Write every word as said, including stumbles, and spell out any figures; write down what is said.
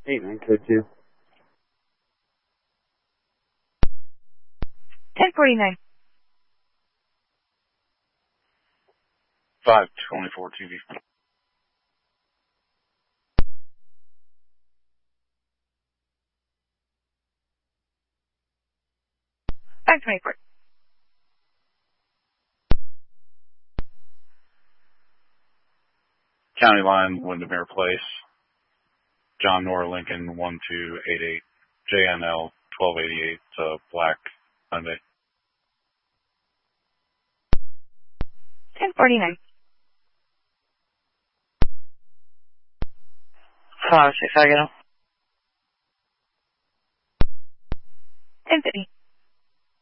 eight nine code two. ten forty-nine. five twenty-four T V. five twenty-four. County line, Windermere Place. John Nora Lincoln, one two eight eight. J N L, twelve eighty-eight, uh, Black Hyundai. ten forty-nine. five six, I get him. ten fifty.